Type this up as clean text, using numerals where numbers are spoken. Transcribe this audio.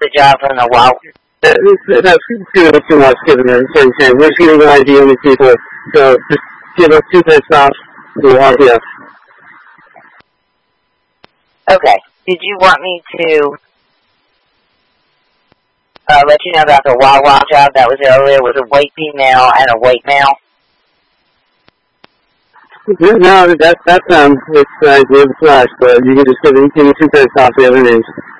the job from the Wawa? That's too much given the information. We're shooting an ID on these people, so just give us 2 pit stops to RPF. Okay. Did you want me to let you know about the Wawa job that was earlier? It was a weight female and a weight male. No, it's the flash, but you can just give me 2 pit stops the other names.